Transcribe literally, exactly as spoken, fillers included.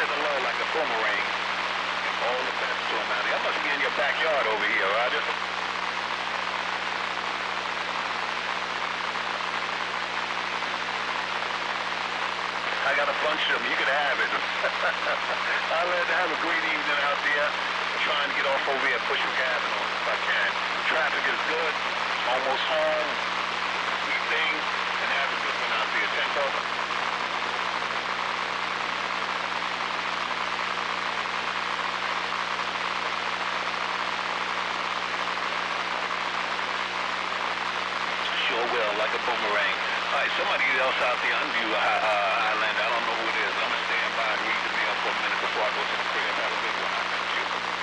the low like a boomerang. All the best to him out here. I must be in your backyard over here, Roger. I got a bunch of them. You can have it. I'll let you have a great evening out there. I'm trying to get off over here at Bushwick Avenue if I can. Traffic is good. Almost home. Sweet thing. And have a good one out there. ten over. Sure will, like a boomerang. All right, somebody else out there on View uh, Island.